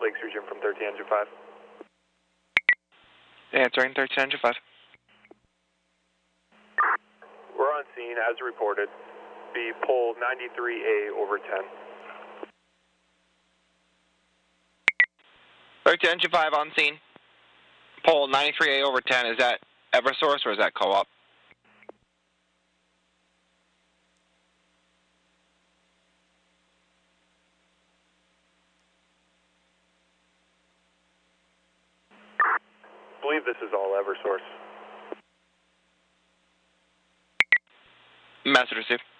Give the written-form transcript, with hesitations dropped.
Lakes region from 13 engine 5. Answering 13 engine 5. We're on scene as reported. Be pole 93A over 10. 13 engine 5 on scene. Pole 93A over 10. Is that Eversource or is that Co-op? I believe this is all Eversource. Message received.